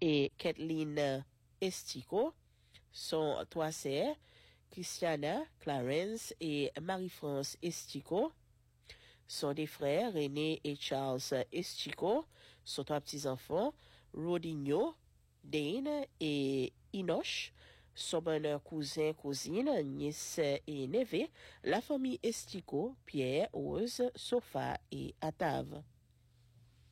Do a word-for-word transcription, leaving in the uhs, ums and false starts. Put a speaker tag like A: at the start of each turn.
A: et Kathleen Estico. Sont trois sœurs, Christiana, Clarence et Marie-France Estico. Sont des frères, René et Charles Estico. Sont trois petits-enfants, Rodinho, Dane et Inoche. Son bonheur cousin, cousine, nièce et neveu, la famille Estico, Pierre, Rose, Sofa et Atave.